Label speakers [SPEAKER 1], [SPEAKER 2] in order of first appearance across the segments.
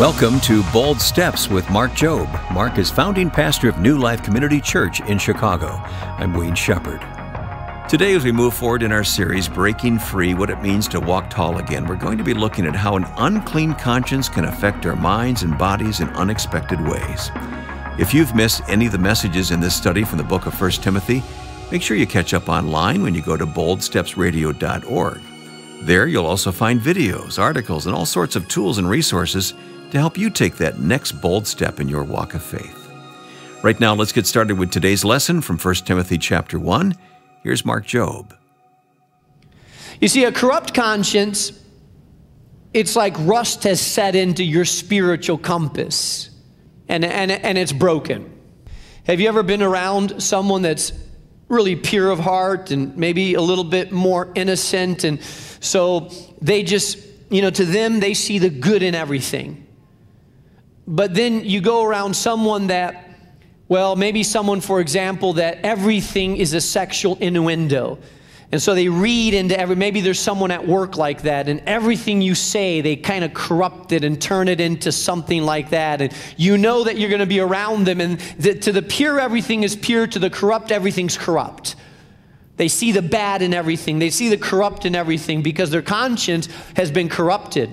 [SPEAKER 1] Welcome to Bold Steps with Mark Jobe. Mark is founding pastor of New Life Community Church in Chicago. I'm Wayne Shepherd. Today, as we move forward in our series, Breaking Free, What It Means to Walk Tall Again, we're going to be looking at how an unclean conscience can affect our minds and bodies in unexpected ways. If you've missed any of the messages in this study from the book of 1 Timothy, make sure you catch up online when you go to boldstepsradio.org. There, you'll also find videos, articles, and all sorts of tools and resources to help you take that next bold step in your walk of faith. Right now, let's get started with today's lesson from 1 Timothy chapter 1. Here's Mark Jobe.
[SPEAKER 2] You see, a corrupt conscience, it's like rust has set into your spiritual compass, and it's broken. Have you ever been around someone that's really pure of heart and maybe a little bit more innocent, and so they just, to them, they see the good in everything. But then you go around someone that, maybe someone, for example, that everything is a sexual innuendo. And so they read into maybe there's someone at work like that, and everything you say, they kind of corrupt it and turn it into something like that. And you know that you're going to be around them, and to the pure, everything is pure. To the corrupt, everything's corrupt. They see the bad in everything. They see the corrupt in everything because their conscience has been corrupted.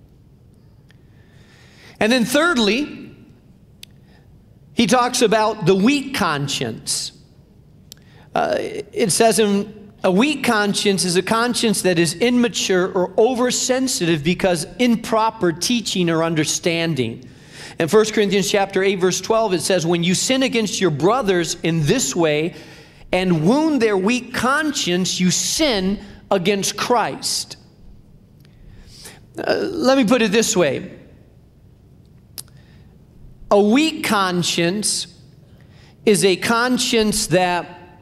[SPEAKER 2] And then thirdly, he talks about the weak conscience. It says a weak conscience is a conscience that is immature or oversensitive because improper teaching or understanding. In 1 Corinthians chapter 8, verse 12, it says, when you sin against your brothers in this way and wound their weak conscience, you sin against Christ. Let me put it this way. A weak conscience is a conscience that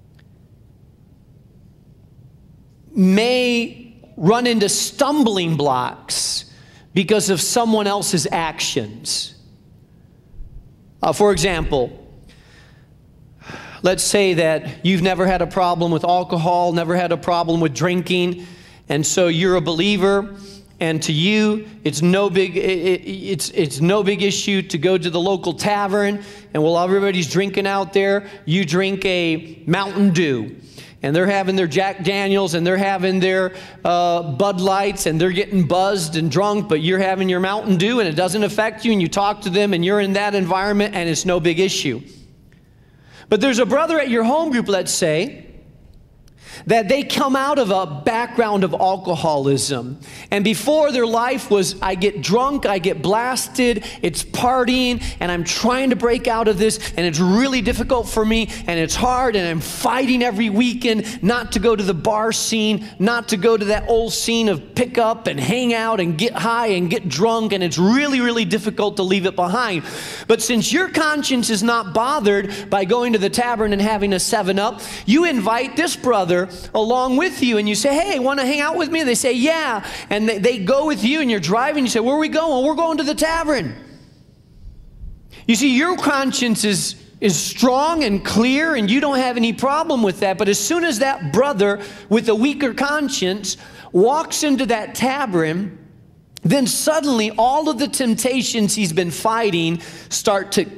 [SPEAKER 2] may run into stumbling blocks because of someone else's actions. For example, let's say that you've never had a problem with alcohol, never had a problem with drinking, and so you're a believer. And to you, it's no big issue to go to the local tavern, and while everybody's drinking out there, you drink a Mountain Dew. And they're having their Jack Daniels, and they're having their Bud Lights, and they're getting buzzed and drunk, but you're having your Mountain Dew, and it doesn't affect you, and you talk to them, and you're in that environment, and it's no big issue. But there's a brother at your home group, let's say, that they come out of a background of alcoholism. And before, their life was, I get drunk, I get blasted, it's partying, and I'm trying to break out of this, and it's really difficult for me, and it's hard, and I'm fighting every weekend not to go to the bar scene, not to go to that old scene of pick up and hang out and get high and get drunk, and it's really, really difficult to leave it behind. But since your conscience is not bothered by going to the tavern and having a 7-Up, you invite this brother along with you, and you say, hey, want to hang out with me? They say, yeah. And they go with you, and you're driving. You say, where are we going? We're going to the tavern. You see, your conscience is strong and clear, and you don't have any problem with that. But as soon as that brother with a weaker conscience walks into that tavern, then suddenly all of the temptations he's been fighting start to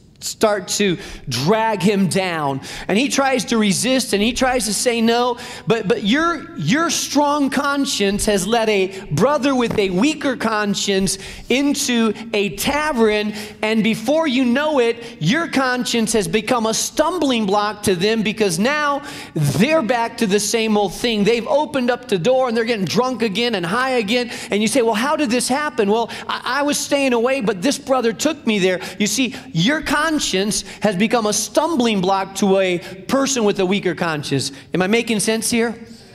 [SPEAKER 2] drag him down, and he tries to resist, and he tries to say no, but your strong conscience has led a brother with a weaker conscience into a tavern, and before you know it, your conscience has become a stumbling block to them, because now they're back to the same old thing. They've opened up the door, and they're getting drunk again and high again, and you say, well, how did this happen? Well, I was staying away, but this brother took me there. You see, your conscience has become a stumbling block to a person with a weaker conscience. Am I making sense here?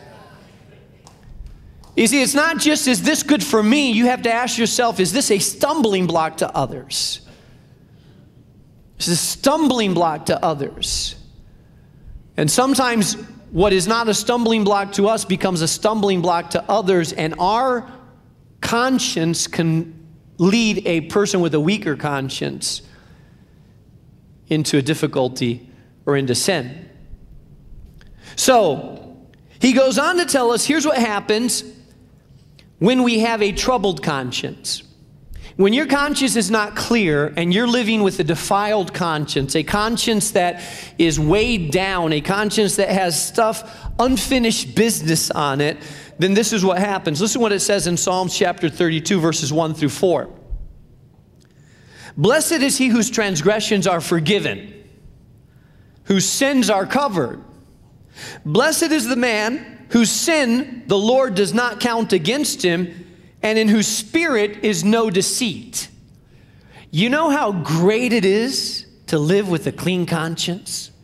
[SPEAKER 2] You see, it's not just, is this good for me? You have to ask yourself, is this a stumbling block to others? It's a stumbling block to others. And sometimes what is not a stumbling block to us becomes a stumbling block to others, and our conscience can lead a person with a weaker conscience into a difficulty or into sin. So, he goes on to tell us, here's what happens when we have a troubled conscience. When your conscience is not clear and you're living with a defiled conscience, a conscience that is weighed down, a conscience that has stuff, unfinished business on it, then this is what happens. Listen to what it says in Psalms chapter 32, verses 1 through 4. Blessed is he whose transgressions are forgiven, whose sins are covered. Blessed is the man whose sin the Lord does not count against him, and in whose spirit is no deceit. You know how great it is to live with a clean conscience?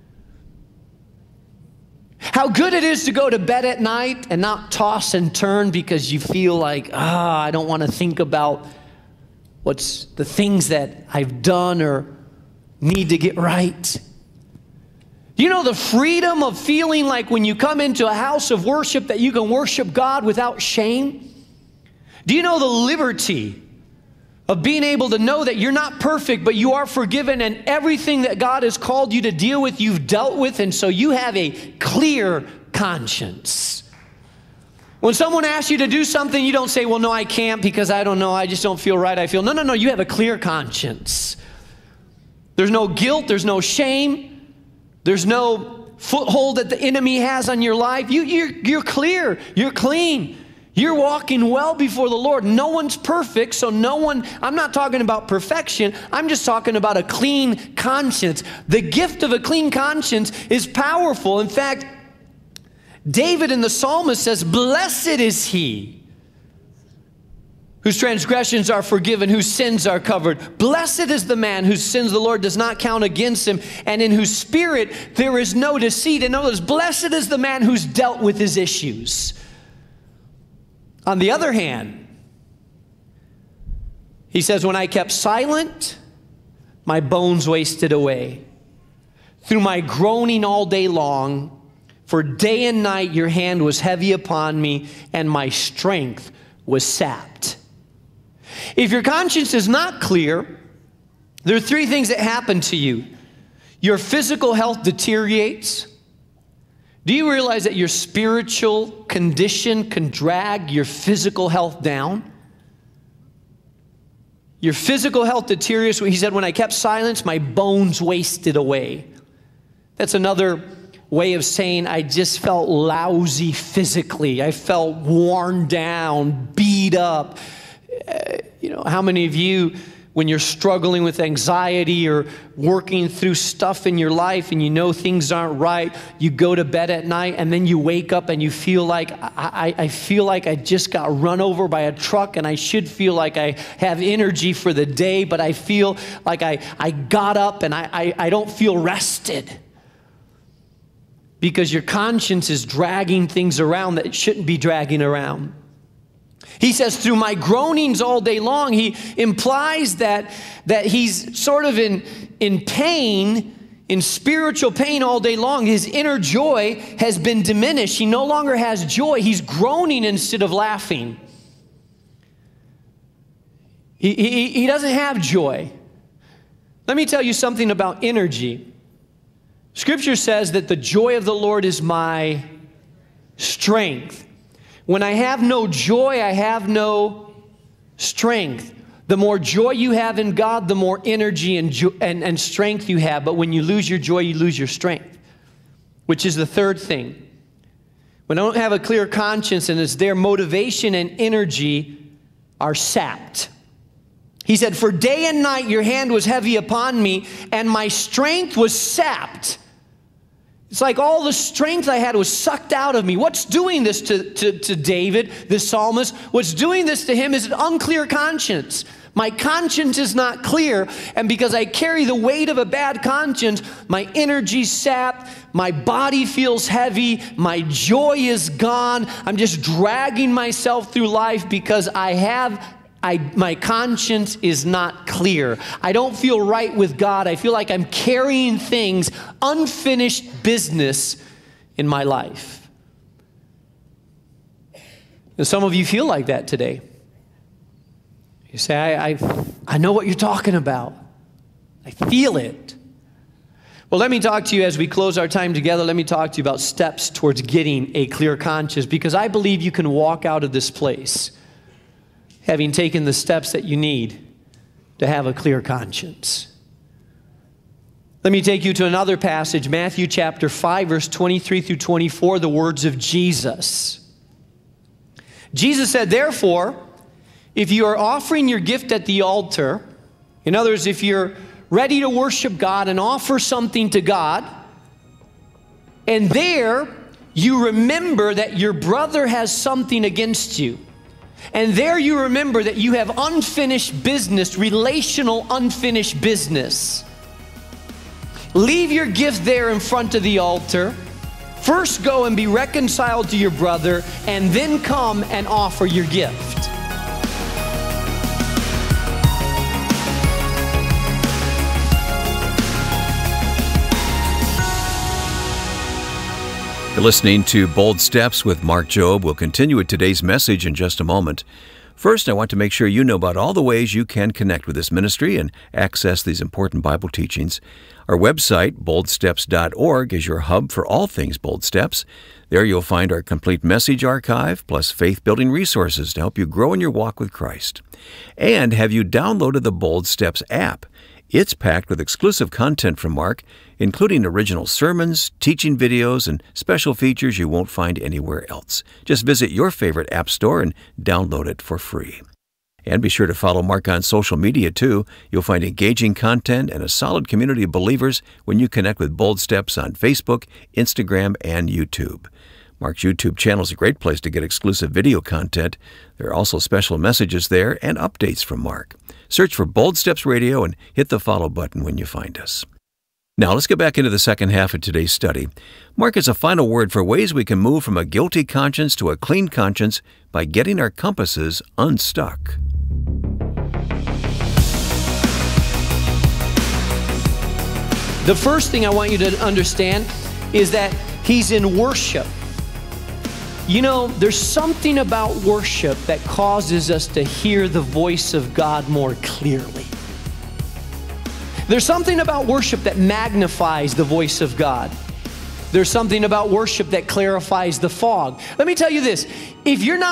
[SPEAKER 2] How good it is to go to bed at night and not toss and turn because you feel like, I don't want to think about what's the things that I've done or need to get right. You know the freedom of feeling like when you come into a house of worship that you can worship God without shame? Do you know the liberty of being able to know that you're not perfect, but you are forgiven, and everything that God has called you to deal with, you've dealt with, and so you have a clear conscience. When someone asks you to do something, you don't say, well, no, I can't because I don't know, I just don't feel right, I feel. No, you have a clear conscience. There's no guilt, there's no shame, there's no foothold that the enemy has on your life. You're clear, you're clean. You're walking well before the Lord. No one's perfect, so I'm not talking about perfection. I'm just talking about a clean conscience. The gift of a clean conscience is powerful. In fact, David in the psalmist says, blessed is he whose transgressions are forgiven, whose sins are covered. Blessed is the man whose sins the Lord does not count against him, and in whose spirit there is no deceit. In other words, blessed is the man who's dealt with his issues. On the other hand, he says, when I kept silent, my bones wasted away. Through my groaning all day long, for day and night your hand was heavy upon me, and my strength was sapped. If your conscience is not clear, there are three things that happen to you. Your physical health deteriorates. Do you realize that your spiritual condition can drag your physical health down? Your physical health deteriorates. He said, when I kept silence, my bones wasted away. That's another way of saying I just felt lousy physically. I felt worn down, beat up. How many of you, when you're struggling with anxiety or working through stuff in your life and you know things aren't right, you go to bed at night and then you wake up and you feel like, I feel like I just got run over by a truck, and I should feel like I have energy for the day, but I feel like I got up and I don't feel rested. Because your conscience is dragging things around that it shouldn't be dragging around. He says, through my groanings all day long. He implies that he's sort of in pain, in spiritual pain all day long. His inner joy has been diminished. He no longer has joy. He's groaning instead of laughing. He doesn't have joy. Let me tell you something about energy. Scripture says that the joy of the Lord is my strength. When I have no joy, I have no strength. The more joy you have in God, the more energy and strength you have. But when you lose your joy, you lose your strength, which is the third thing. When I don't have a clear conscience and it's their motivation and energy are sapped. He said, for day and night your hand was heavy upon me, and my strength was sapped. It's like all the strength I had was sucked out of me. What's doing this to David, this psalmist? What's doing this to him is an unclear conscience. My conscience is not clear, and because I carry the weight of a bad conscience, my energy's sapped, my body feels heavy, my joy is gone. I'm just dragging myself through life because my conscience is not clear. I don't feel right with God. I feel like I'm carrying things, unfinished business in my life. And some of you feel like that today. You say, I know what you're talking about. I feel it. Well, let me talk to you as we close our time together. Let me talk to you about steps towards getting a clear conscience, because I believe you can walk out of this place having taken the steps that you need to have a clear conscience. Let me take you to another passage, Matthew chapter 5, verse 23 through 24, the words of Jesus. Jesus said, therefore, if you are offering your gift at the altar, in other words, if you're ready to worship God and offer something to God, and there you remember that your brother has something against you, and there you remember that you have unfinished business, relational unfinished business, leave your gift there in front of the altar. First go and be reconciled to your brother, and then come and offer your gift.
[SPEAKER 1] You're listening to Bold Steps with Mark Jobe. We'll continue with today's message in just a moment. First, I want to make sure you know about all the ways you can connect with this ministry and access these important Bible teachings. Our website, boldsteps.org, is your hub for all things Bold Steps. There you'll find our complete message archive, plus faith-building resources to help you grow in your walk with Christ. And have you downloaded the Bold Steps app? It's packed with exclusive content from Mark, including original sermons, teaching videos, and special features you won't find anywhere else. Just visit your favorite app store and download it for free. And be sure to follow Mark on social media, too. You'll find engaging content and a solid community of believers when you connect with Bold Steps on Facebook, Instagram, and YouTube. Mark's YouTube channel is a great place to get exclusive video content. There are also special messages there and updates from Mark. Search for Bold Steps Radio and hit the follow button when you find us. Now let's get back into the second half of today's study. Mark has a final word for ways we can move from a guilty conscience to a clean conscience by getting our compasses unstuck.
[SPEAKER 2] The first thing I want you to understand is that he's in worship. You know, there's something about worship that causes us to hear the voice of God more clearly. There's something about worship that magnifies the voice of God. There's something about worship that clarifies the fog. Let me tell you this, if you're not